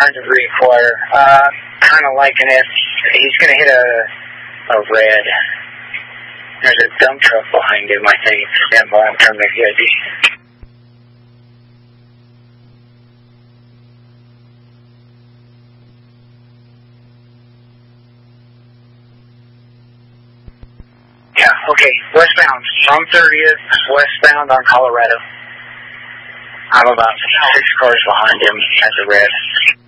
kind of recoil. Kind of liking it. He's going to hit a red. There's a dump truck behind him, I think. Stand by, I'm trying to make the ID. Yeah, okay, westbound. From 30th, westbound on Colorado. I'm about 6 cars behind him at the red.